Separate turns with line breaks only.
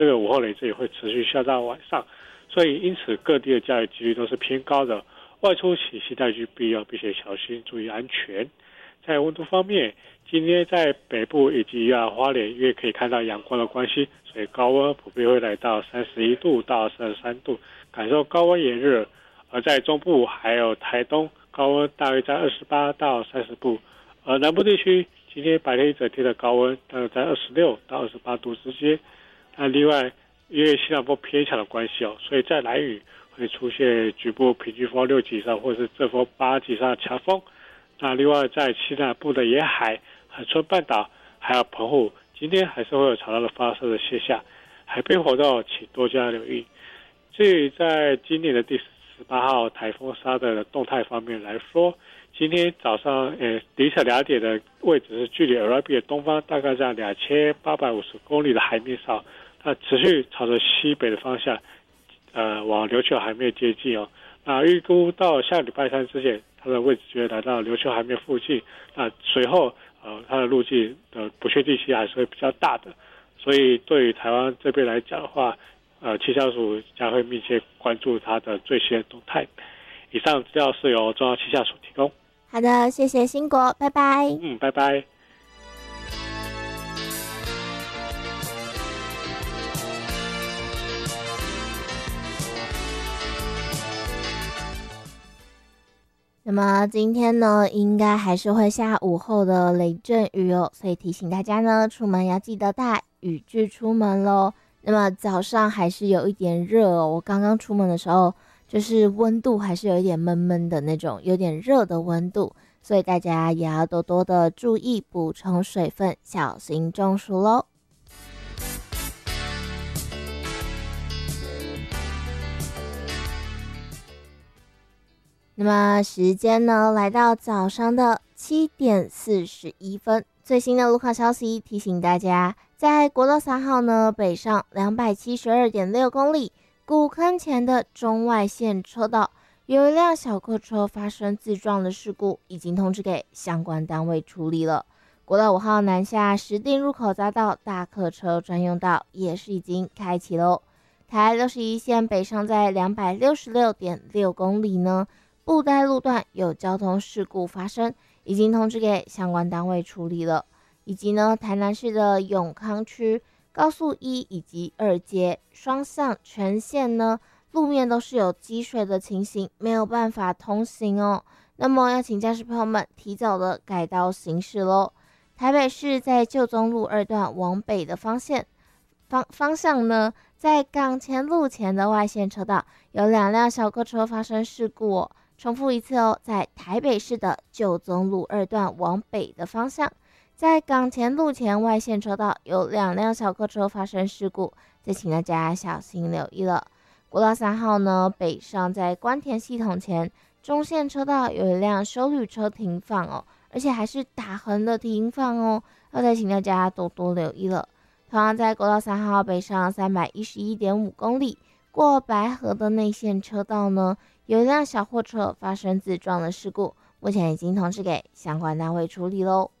这个午后雷阵雨会持续下到晚上，所以因此各地的降雨几率都是偏高的，外出请携带具必要，并且小心注意安全。在温度方面，今天在北部以及花莲，因为可以看到阳光的关系，所以高温普遍会来到31度到33度，感受高温炎热。而在中部还有台东，高温大约在28到30度，而南部地区今天白天一整天的高温大约在26到28度之间。那另外，因为西南风偏强的关系所以在兰屿会出现局部平均风6级以上，或是阵风8级以上的强风。那另外在西南部的沿海、恒春半岛还有澎湖，今天还是会有潮浪的发生的现象，海边活动请多加留意。至于在今年的第18号台风沙的动态方面来说，今天早上凌晨2点的位置是距离俄勒比的东方大概在2850公里的海面上，它持续朝着西北的方向往琉球海面接近那预估到下礼拜3之前，它的位置就会来到琉球海面附近。那随后它的路径的不确定性还是会比较大的，所以对于台湾这边来讲的话，气象署将会密切关注它的最新的动态。以上资料是由中央气象署提供。
好的，谢谢兴国，拜拜。
拜拜。
那么今天呢，应该还是会下午后的雷阵雨所以提醒大家呢，出门要记得带雨具出门咯。那么早上还是有一点热我刚刚出门的时候，就是温度还是有一点闷闷的那种，有点热的温度，所以大家也要多多的注意补充水分，小心中暑咯。那么时间呢，来到早上的7点41分，最新的路况消息提醒大家，在国道3号呢北上272.6公里，古坑前的中外线车道有一辆小客车发生自撞的事故，已经通知给相关单位处理了。国道5号南下石碇入口匝道大客车专用道也是已经开启咯。台61线北上在266.6公里呢，布袋路段有交通事故发生，已经通知给相关单位处理了。以及呢，台南市的永康区高速1以及2街双向全线呢，路面都是有积水的情形，没有办法通行那么要请驾驶朋友们提早的改道行驶咯。台北市在旧宗路2段往北的方向呢，在港前路前的外线车道有2辆小客车发生事故重复一次在台北市的旧宗路2段往北的方向，在港前路前外线车道有2辆小客车发生事故，再请大家小心留意了。国道3号呢，北上在关田系统前中线车道有一辆休旅车停放而且还是打横的停放要再请大家多多留意了。同样在国道3号北上311.5公里，过白河的内线车道呢，有一辆小货车发生自撞的事故，目前已经通知给相关单位处理咯。